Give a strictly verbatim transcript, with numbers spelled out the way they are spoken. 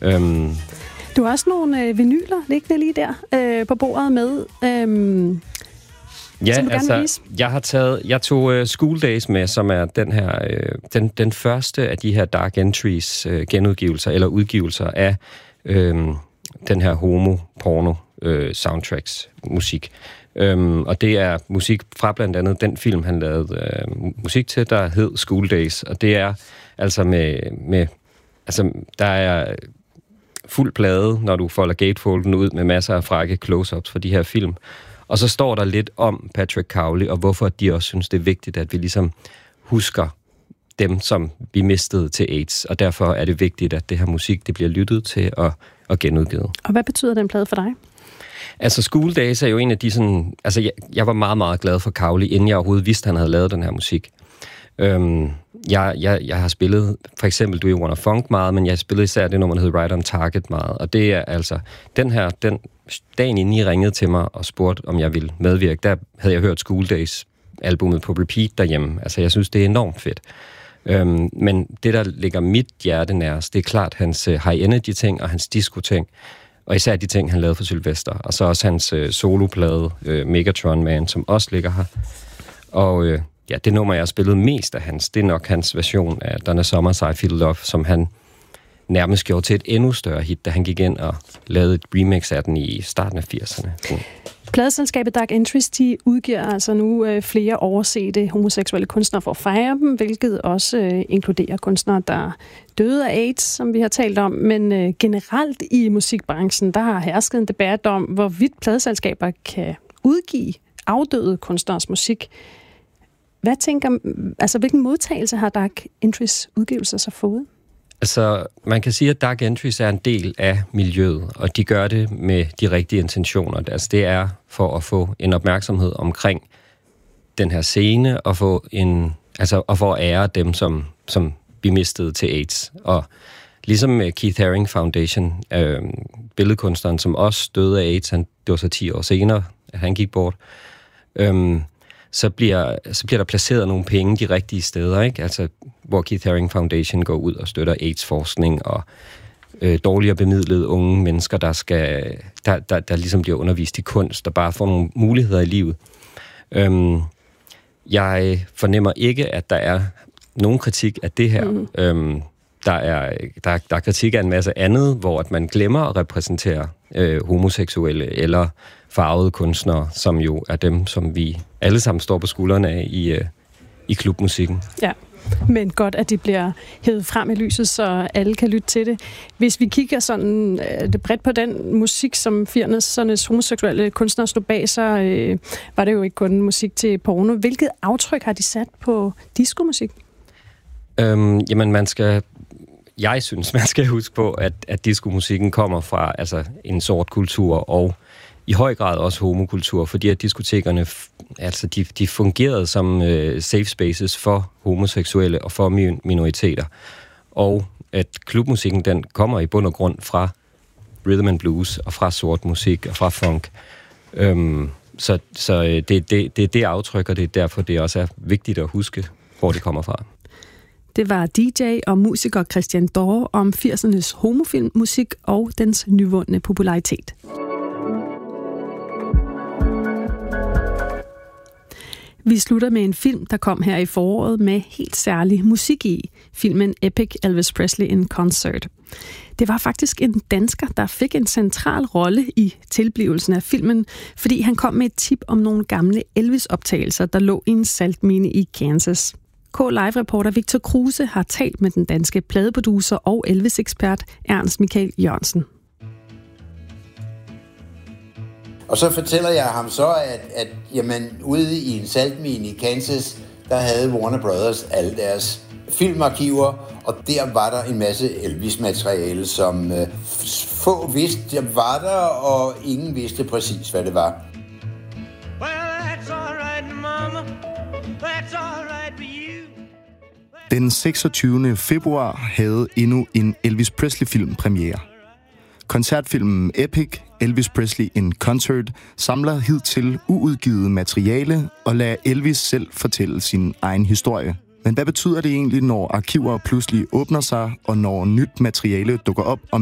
Øhm, du har også nogle øh, vinyler liggende lige der øh, på bordet med, øh, ja, som du altså, gerne vil vise. jeg har taget, jeg tog uh, School Days med, som er den her, øh, den, den første af de her Dark Entries øh, genudgivelser, eller udgivelser af øh, den her homo-porno øh, soundtracks musik. Øhm, og det er musik fra blandt andet den film, han lavede øh, musik til, der hed School Days. Og det er altså med, med altså der er fuld plade, når du folder gatefolden ud med masser af frække close-ups for de her film. Og så står der lidt om Patrick Cowley, og hvorfor de også synes, det er vigtigt, at vi ligesom husker dem, som vi mistede til AIDS. Og derfor er det vigtigt, at det her musik, det bliver lyttet til og, og genudgivet. Og hvad betyder den plade for dig? Altså, School Days er jo en af de sådan... Altså, jeg, jeg var meget, meget glad for Cowley, inden jeg overhovedet vidste, at han havde lavet den her musik. Øhm, jeg, jeg, jeg har spillet for eksempel Do You Wanna Funk meget, men jeg har spillet især det nummer, der hedder Right on Target meget. Og det er altså... Den her, den dagen inden I ringede til mig og spurgte, om jeg ville medvirke, der havde jeg hørt School Days albumet på repeat derhjemme. Altså, jeg synes, det er enormt fedt. Øhm, men det, der ligger mit hjerte nærmest, det er klart hans uh, high energy ting og hans disco ting. Og især de ting, han lavede for Sylvester. Og så også hans øh, soloplade, øh, Megatron Man, som også ligger her. Og øh, ja, det nummer, jeg har spillet mest af hans, det er nok hans version af Donna Summer's I Feel Love, som han nærmest gjorde til et endnu større hit, da han gik ind og lavede et remix af den i starten af firserne. Mm. Pladeselskabet Dark Entries, de udgiver altså nu øh, flere oversete homoseksuelle kunstnere for at fejre dem, hvilket også øh, inkluderer kunstnere, der døde af AIDS, som vi har talt om. Men øh, generelt i musikbranchen, der har hersket en debat om, hvorvidt pladeselskaber kan udgive afdøde kunstneres musik. Hvad tænker, altså hvilken modtagelse har Dark Entries udgivelser så fået? Altså, man kan sige, at Dark Entries er en del af miljøet, og de gør det med de rigtige intentioner. Altså, det er for at få en opmærksomhed omkring den her scene, og få en, altså, og for at ære dem, som, som vi mistede til AIDS. Og ligesom med Keith Haring Foundation, øh, billedkunstneren, som også døde af AIDS, han, det var så ti år senere, at han gik bort, øh, så bliver, så bliver der placeret nogle penge de rigtige steder, ikke? Altså, hvor Keith Haring Foundation går ud og støtter AIDS-forskning og øh, dårligere bemidlede unge mennesker, der, skal, der, der, der ligesom bliver undervist i kunst, der bare får nogle muligheder i livet. Øhm, jeg fornemmer ikke, at der er nogen kritik af det her. Mm. Øhm, der, er, der, der er kritik af en masse andet, hvor at man glemmer at repræsentere øh, homoseksuelle eller farvede kunstnere, som jo er dem, som vi alle sammen står på skuldrene af i, øh, i klubmusikken. Ja. Men godt, at de bliver hævet frem i lyset, så alle kan lytte til det. Hvis vi kigger sådan øh, det bredt på den musik, som firsernes homoseksuelle kunstnere stod bag, så øh, var det jo ikke kun musik til porno. Hvilket aftryk har de sat på diskomusik? Øhm, jamen, man skal... Jeg synes, man skal huske på, at, at diskomusikken kommer fra altså, en sort kultur og i høj grad også homokultur, fordi at diskotekerne altså, de, de fungerede som øh, safe spaces for homoseksuelle og for minoriteter. Og at klubmusikken, den kommer i bund og grund fra rhythm and blues og fra sort musik og fra funk. Øhm, så så det, det, det er det aftryk, og det er derfor, det også er vigtigt at huske, hvor det kommer fra. Det var D J og musiker Christian Dorre om firsernes homofilmmusik og dens nyvundne popularitet. Vi slutter med en film, der kom her i foråret med helt særlig musik i. Filmen Epic Elvis Presley in Concert. Det var faktisk en dansker, der fik en central rolle i tilblivelsen af filmen, fordi han kom med et tip om nogle gamle Elvis-optagelser, der lå i en saltmine i Kansas. K-Live-reporter Victor Kruse har talt med den danske pladeproducer og Elvis-ekspert Ernst Michael Jørgensen. Og så fortæller jeg ham så, at, at jamen, ude i en saltmine i Kansas, der havde Warner Brothers alle deres filmarkiver, og der var der en masse Elvis-materiale, som øh, få vidste, der var der, og ingen vidste præcis, hvad det var. Well, that's all right, mama. That's all right for you. Den seksogtyvende februar havde endnu en Elvis Presley-film premiere. Koncertfilmen Epic Elvis Presley in Concert samler hidtil uudgivet materiale og lader Elvis selv fortælle sin egen historie. Men hvad betyder det egentlig, når arkiver pludselig åbner sig, og når nyt materiale dukker op om